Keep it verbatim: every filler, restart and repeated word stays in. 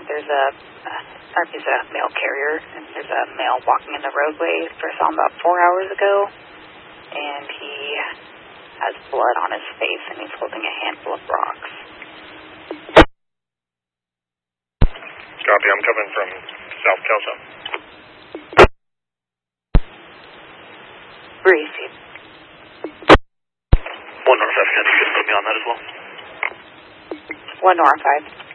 there's a, uh, or there's a mail carrier, and there's a male walking in the roadway. First saw him about four hours ago, and he has blood on his face, and he's holding a handful of rocks. Copy, I'm coming from South Kelso. Breeze. One North five, can you just put me on that as well? One North five.